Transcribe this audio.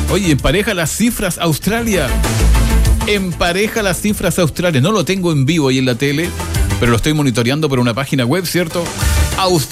Oye, empareja las cifras Australia. Empareja las cifras Australia. No lo tengo en vivo ahí en la tele, pero lo estoy monitoreando por una página web, ¿cierto?